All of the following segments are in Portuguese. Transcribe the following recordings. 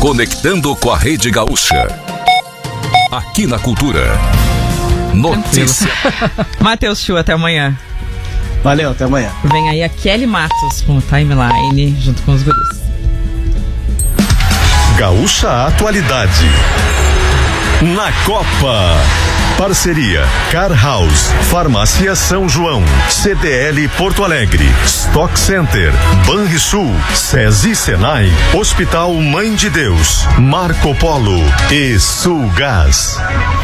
Conectando com a Rede Gaúcha. Aqui na Cultura. Notícia. Matheus Chu, até amanhã. Valeu, até amanhã. Vem aí a Kelly Matos com o Timeline junto com os guris. Gaúcha Atualidade. Na Copa. Parceria Car House, Farmácia São João, CDL Porto Alegre, Stock Center, Banrisul, SESI Senai, Hospital Mãe de Deus, Marco Polo e Sulgás.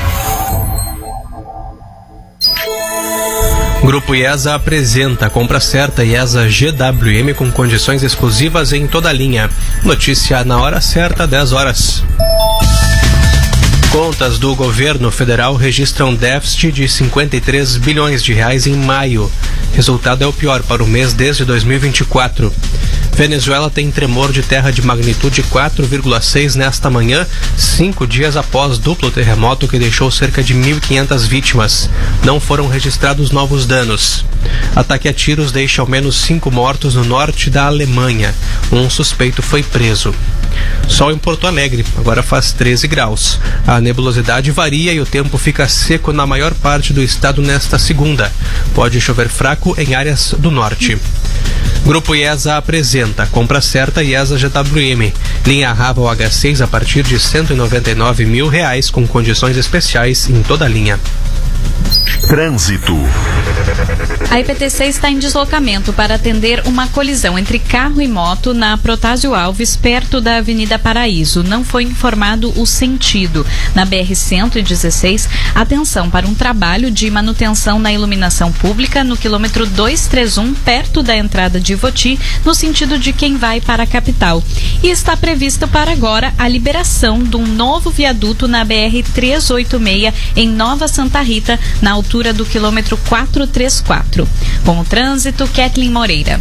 Grupo IESA apresenta compra certa IESA GWM com condições exclusivas em toda a linha. Notícia na hora certa, 10 horas. Contas do governo federal registram déficit de 53 bilhões de reais em maio. Resultado é o pior para o mês desde 2024. Venezuela tem tremor de terra de magnitude 4,6 nesta manhã, 5 dias após duplo terremoto que deixou cerca de 1.500 vítimas. Não foram registrados novos danos. Ataque a tiros deixa ao menos 5 mortos no norte da Alemanha. Um suspeito foi preso. Sol em Porto Alegre, agora faz 13 graus. A nebulosidade varia e o tempo fica seco na maior parte do estado nesta segunda. Pode chover fraco em áreas do norte. Grupo IESA apresenta compra certa IESA GWM. Linha Raval H6 a partir de R$ 199 mil com condições especiais em toda a linha. Trânsito. A IPTC está em deslocamento para atender uma colisão entre carro e moto na Protásio Alves, perto da Avenida Paraíso. Não foi informado o sentido. Na BR-116, atenção para um trabalho de manutenção na iluminação pública no quilômetro 231, perto da entrada de Ivoti, no sentido de quem vai para a capital. E está previsto para agora a liberação de um novo viaduto na BR-386 em Nova Santa Rita, na altura do quilômetro 434. Com o trânsito, Kathleen Moreira.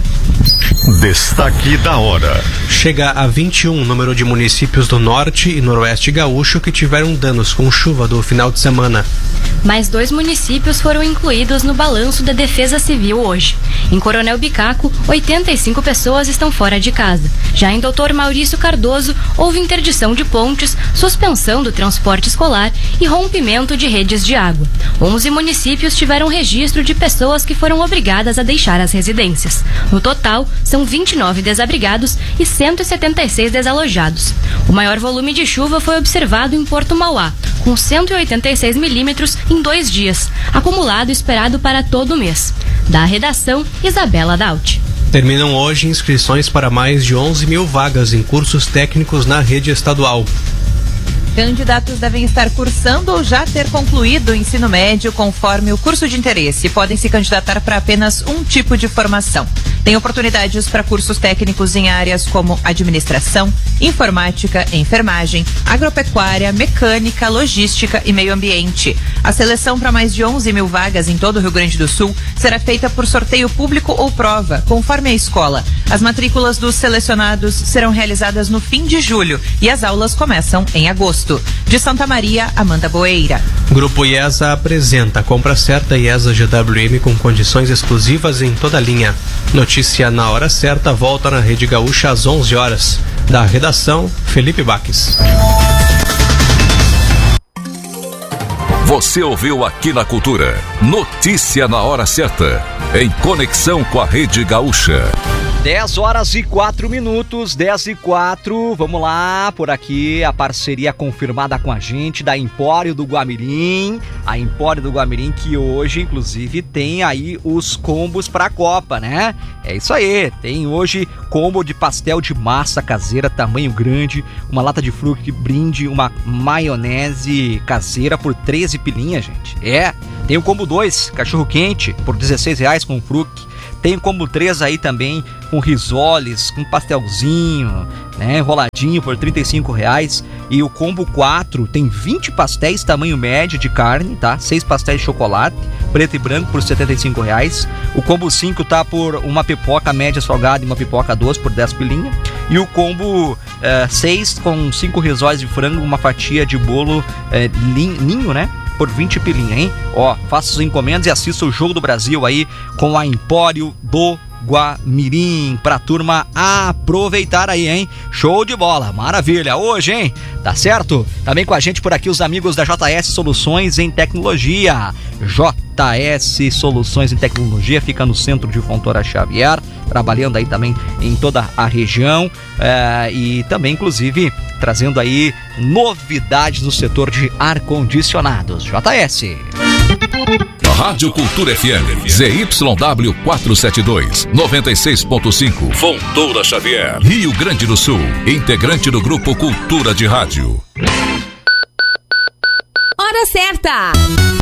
Destaque da hora. Chega a 21 o número de municípios do norte e noroeste gaúcho que tiveram danos com chuva do final de semana. Mais 2 municípios foram incluídos no balanço da Defesa Civil hoje. Em Coronel Bicaco, 85 pessoas estão fora de casa. Já em Doutor Maurício Cardoso, houve interdição de pontes, suspensão do transporte escolar e rompimento de redes de água. 11 municípios tiveram registro de pessoas que foram obrigadas a deixar as residências. No total, são 29 desabrigados e 176 desalojados. O maior volume de chuva foi observado em Porto Mauá, com 186 milímetros em 2 dias, acumulado esperado para todo o mês. Da redação, Isabela Daut. Terminam hoje inscrições para mais de 11 mil vagas em cursos técnicos na rede estadual. Candidatos devem estar cursando ou já ter concluído o ensino médio conforme o curso de interesse. Podem se candidatar para apenas um tipo de formação. Tem oportunidades para cursos técnicos em áreas como administração, informática, enfermagem, agropecuária, mecânica, logística e meio ambiente. A seleção para mais de 11 mil vagas em todo o Rio Grande do Sul será feita por sorteio público ou prova, conforme a escola. As matrículas dos selecionados serão realizadas no fim de julho e as aulas começam em agosto. De Santa Maria, Amanda Boeira. Grupo IESA apresenta compra certa IESA GWM com condições exclusivas em toda a linha. Notícia na hora certa volta na Rede Gaúcha às 11 horas. Da redação, Felipe Baques. Você ouviu aqui na Cultura. Notícia na hora certa. Em conexão com a Rede Gaúcha. 10 horas e 4 minutos, 10 e 4, vamos lá, por aqui a parceria confirmada com a gente da Empório do Guamirim, a Empório do Guamirim que hoje inclusive tem aí os combos para a Copa, né? É isso aí, tem hoje combo de pastel de massa caseira, tamanho grande, uma lata de fruque brinde, uma maionese caseira por 13 pilinhas, gente. Tem o combo 2, cachorro quente por R$16 com fruque. Tem o combo 3 aí também, com risoles, com pastelzinho, né, enroladinho por R$35. E o combo 4 tem 20 pastéis, tamanho médio de carne, tá? 6 pastéis de chocolate, preto e branco por R$75. O combo 5 tá por uma pipoca média salgada e uma pipoca doce por 10 pilinha. E o combo 6 com 5 risóis de frango, uma fatia de bolo ninho, né? Por 20 pilinha, hein? Ó, faça suas encomendas e assista o Jogo do Brasil aí com a Empório do Guamirim, pra turma aproveitar aí, hein? Show de bola, maravilha, hoje, hein? Tá certo? Também com a gente por aqui os amigos da JS Soluções em Tecnologia. JS Soluções em Tecnologia, fica no centro de Fontoura Xavier, trabalhando aí também em toda a região e também, inclusive, trazendo aí novidades no setor de ar-condicionados. JS. Rádio Cultura FM, ZYW 472, 96.5, Fontoura Xavier, Rio Grande do Sul, integrante do Grupo Cultura de Rádio. Hora certa!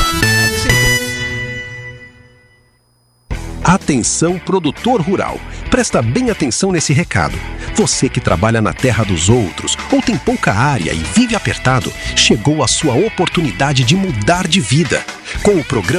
Atenção, produtor rural. Presta bem atenção nesse recado. Você que trabalha na terra dos outros ou tem pouca área e vive apertado, chegou a sua oportunidade de mudar de vida. Com o programa